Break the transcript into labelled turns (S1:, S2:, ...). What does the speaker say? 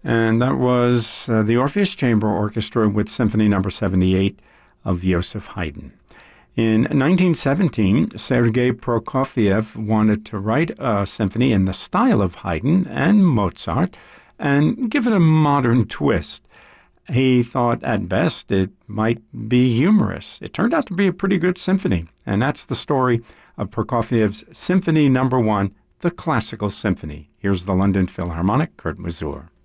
S1: And that was the Orpheus Chamber Orchestra with Symphony No. 78 of Joseph Haydn. In 1917, Sergei Prokofiev wanted to write a symphony in the style of Haydn and Mozart and give it a modern twist. He thought at best it might be humorous. It turned out to be a pretty good symphony, and that's the story of Prokofiev's Symphony No. 1, the Classical Symphony. Here's the London Philharmonic, Kurt Masur.